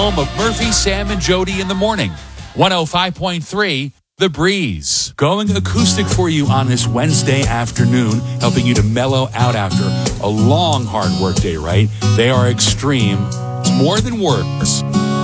Home of Murphy, Sam, and Jody in the morning. 105.3 The Breeze. Going acoustic for you on this Wednesday afternoon, helping you to mellow out after a long, hard work day, right? They are extreme. It's more than words.